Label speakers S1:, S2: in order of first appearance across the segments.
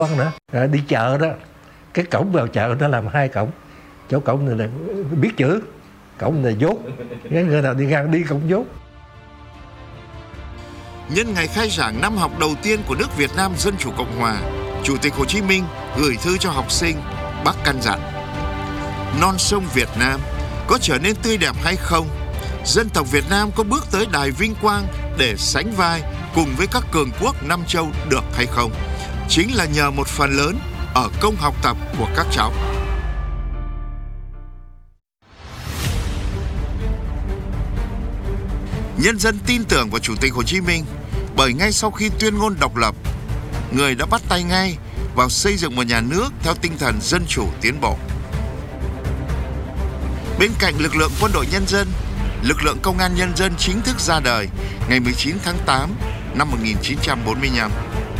S1: nữa. Đi chợ đó, cái cổng vào chợ nó làm 2 cổng. Chỗ cổng này là biết chữ, cổng này dốt, người nào đi ngang đi cổng dốt.
S2: Nhân ngày khai giảng năm học đầu tiên của nước Việt Nam Dân Chủ Cộng Hòa, Chủ tịch Hồ Chí Minh gửi thư cho học sinh. Bác căn dặn: non sông Việt Nam có trở nên tươi đẹp hay không, dân tộc Việt Nam có bước tới đài vinh quang để sánh vai cùng với các cường quốc Nam châu được hay không, chính là nhờ một phần lớn ở công học tập của các cháu. Nhân dân tin tưởng vào Chủ tịch Hồ Chí Minh bởi ngay sau khi tuyên ngôn độc lập, người đã bắt tay ngay vào xây dựng một nhà nước theo tinh thần dân chủ tiến bộ. Bên cạnh lực lượng quân đội nhân dân, lực lượng công an nhân dân chính thức ra đời ngày 19 tháng 8 năm 1945.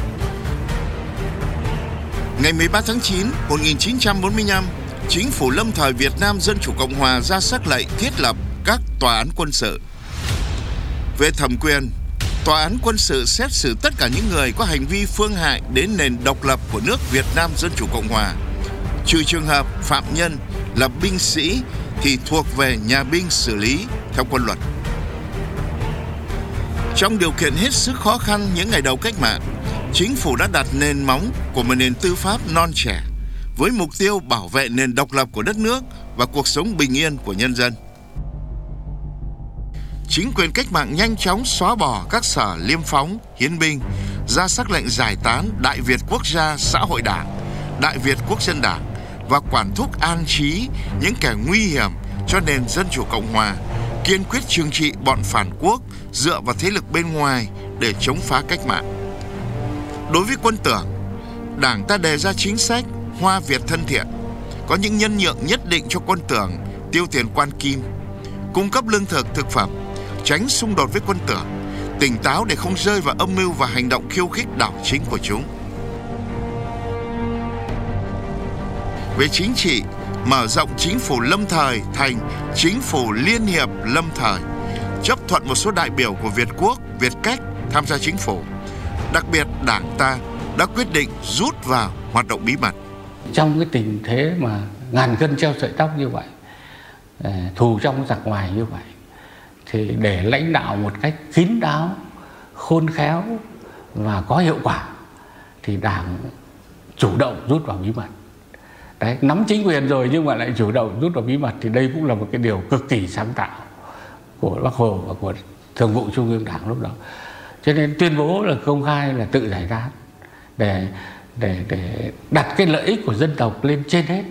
S2: Ngày 13 tháng 9 1945, Chính phủ lâm thời Việt Nam Dân Chủ Cộng Hòa ra sắc lệnh thiết lập các tòa án quân sự. Về thẩm quyền, tòa án quân sự xét xử tất cả những người có hành vi phương hại đến nền độc lập của nước Việt Nam Dân Chủ Cộng Hòa. Trừ trường hợp phạm nhân là binh sĩ thì thuộc về nhà binh xử lý theo quân luật. Trong điều kiện hết sức khó khăn những ngày đầu cách mạng, Chính phủ đã đặt nền móng của một nền tư pháp non trẻ với mục tiêu bảo vệ nền độc lập của đất nước và cuộc sống bình yên của nhân dân. Chính quyền cách mạng nhanh chóng xóa bỏ các sở liêm phóng, hiến binh, ra sắc lệnh giải tán Đại Việt Quốc gia Xã hội Đảng, Đại Việt Quốc dân Đảng và quản thúc an trí những kẻ nguy hiểm cho nền Dân Chủ Cộng Hòa, kiên quyết trừng trị bọn phản quốc dựa vào thế lực bên ngoài để chống phá cách mạng. Đối với quân tưởng, Đảng ta đề ra chính sách Hoa Việt thân thiện, có những nhân nhượng nhất định cho quân tưởng tiêu tiền quan kim, cung cấp lương thực, thực phẩm, tránh xung đột với quân tưởng, tỉnh táo để không rơi vào âm mưu và hành động khiêu khích đảo chính của chúng. Về chính trị, mở rộng chính phủ lâm thời thành chính phủ liên hiệp lâm thời, chấp thuận một số đại biểu của Việt Quốc, Việt Cách tham gia chính phủ. Đặc biệt, Đảng ta đã quyết định rút vào hoạt động bí mật.
S3: Trong cái tình thế mà ngàn cân treo sợi tóc như vậy, thù trong giặc ngoài như vậy, thì để lãnh đạo một cách kín đáo, khôn khéo và có hiệu quả thì Đảng chủ động rút vào bí mật. Đấy, nắm chính quyền rồi nhưng mà lại chủ động rút vào bí mật thì đây cũng là một cái điều cực kỳ sáng tạo của Bác Hồ và của Thường vụ Trung ương Đảng lúc đó. Cho nên tuyên bố là công khai là tự giải tán để đặt cái lợi ích của dân tộc lên trên hết.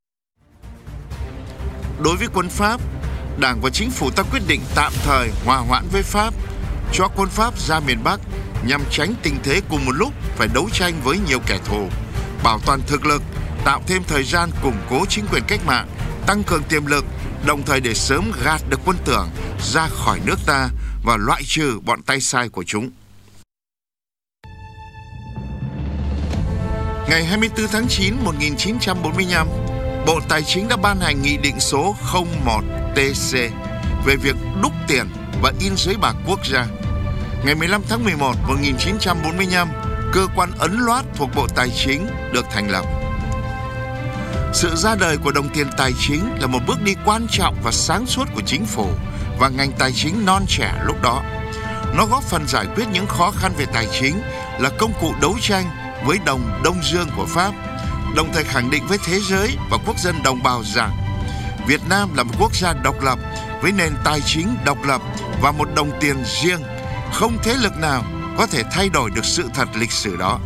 S2: Đối với quân Pháp, Đảng và Chính phủ ta quyết định tạm thời hòa hoãn với Pháp, cho quân Pháp ra miền Bắc nhằm tránh tình thế cùng một lúc phải đấu tranh với nhiều kẻ thù, bảo toàn thực lực, tạo thêm thời gian củng cố chính quyền cách mạng, tăng cường tiềm lực, đồng thời để sớm gạt được quân tưởng ra khỏi nước ta và loại trừ bọn tay sai của chúng. Ngày 24 tháng 9 1945, Bộ Tài chính đã ban hành Nghị định số 01/TC về việc đúc tiền và in giấy bạc quốc gia. Ngày 15 tháng 11 1945, cơ quan ấn loát thuộc Bộ Tài chính được thành lập. Sự ra đời của đồng tiền tài chính là một bước đi quan trọng và sáng suốt của chính phủ và ngành tài chính non trẻ lúc đó. Nó góp phần giải quyết những khó khăn về tài chính, là công cụ đấu tranh với đồng Đông Dương của Pháp, đồng thời khẳng định với thế giới và quốc dân đồng bào rằng Việt Nam là một quốc gia độc lập với nền tài chính độc lập và một đồng tiền riêng, không thế lực nào có thể thay đổi được sự thật lịch sử đó.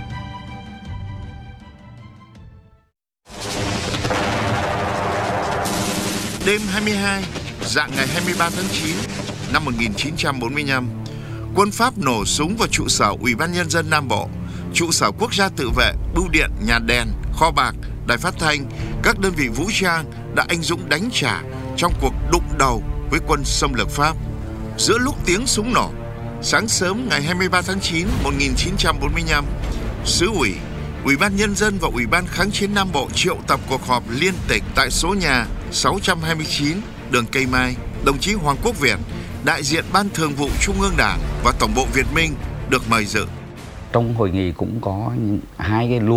S2: Đêm 22, rạng ngày 23 tháng 9 năm 1945, quân Pháp nổ súng vào trụ sở Ủy ban Nhân dân Nam Bộ, trụ sở Quốc gia tự vệ, bưu điện, nhà đèn, kho bạc, đài phát thanh. Các đơn vị vũ trang đã anh dũng đánh trả trong cuộc đụng đầu với quân xâm lược Pháp. Giữa lúc tiếng súng nổ, sáng sớm ngày 23 tháng 9 1945, Xứ ủy, Ủy ban Nhân dân và Ủy ban Kháng chiến Nam Bộ triệu tập cuộc họp liên tịch tại số nhà 629 đường Cây Mai. Đồng chí Hoàng Quốc Việt, đại diện Ban Thường vụ Trung ương Đảng và Tổng bộ Việt Minh được mời dự.
S4: Trong hội nghị cũng có hai cái